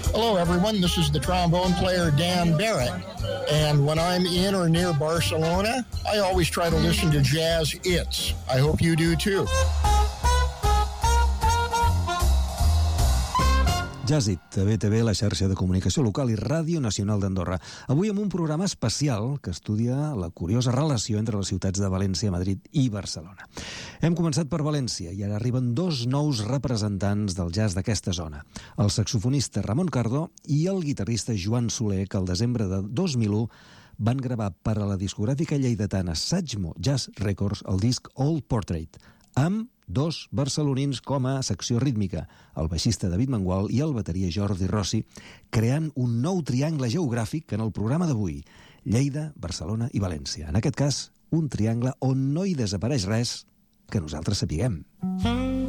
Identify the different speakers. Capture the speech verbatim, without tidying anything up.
Speaker 1: Hello, everyone. This is the trombone player Dan Barrett. And when I'm in or near Barcelona, I always try to listen to Jazz Hits. I hope you do too.
Speaker 2: Jazzit, a B T V, la xarxa de comunicació local i Ràdio Nacional d'Andorra. Avui amb un programa especial que estudia la curiosa relació entre les ciutats de València, Madrid i Barcelona. Hem començat per València i ara arriben dos nous representants del jazz d'aquesta zona. El saxofonista Ramon Cardó i el guitarrista Joan Soler, que el desembre de dos mil u van gravar per a la discogràfica lleidatana Satchmo Jazz Records el disc Old Portrait, amb dos barcelonins com a secció rítmica, el baixista David Mangual i el bateria Jordi Rossi, creant un nou triangle geogràfic en el programa d'avui, Lleida, Barcelona i València. En aquest cas, un triangle on no hi desapareix res que nosaltres sapiguem.